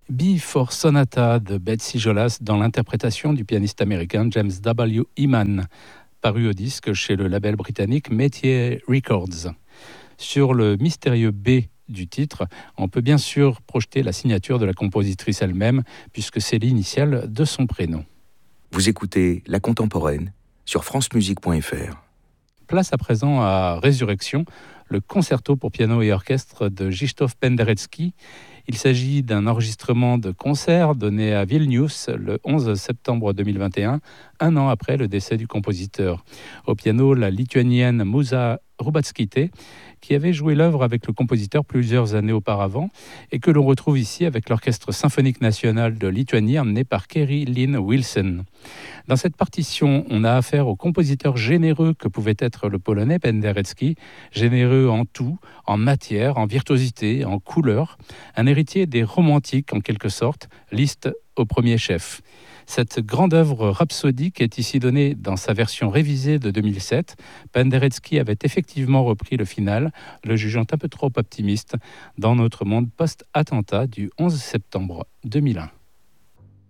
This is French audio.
B for Sonata de Betsy Jolas dans l'interprétation du pianiste américain James W. Eman, paru au disque chez le label britannique Métier Records. Sur le mystérieux B du titre, on peut bien sûr projeter la signature de la compositrice elle-même, puisque c'est l'initiale de son prénom. Vous écoutez La Contemporaine sur francemusique.fr. Place à présent à Résurrection, le concerto pour piano et orchestre de Krzysztof Penderecki. Il s'agit d'un enregistrement de concert donné à Vilnius le 11 septembre 2021, un an après le décès du compositeur. Au piano, la lituanienne Muza Rubackytė, qui avait joué l'œuvre avec le compositeur plusieurs années auparavant et que l'on retrouve ici avec l'Orchestre symphonique national de Lituanie emmené par Kerry Lynn Wilson. Dans cette partition, on a affaire au compositeur généreux que pouvait être le Polonais Penderecki, généreux en tout, en matière, en virtuosité, en couleur, un héritier des romantiques en quelque sorte, Liszt au premier chef. Cette grande œuvre rhapsodique est ici donnée dans sa version révisée de 2007. Penderecki avait effectivement repris le final, le jugeant un peu trop optimiste, dans notre monde post-attentat du 11 septembre 2001.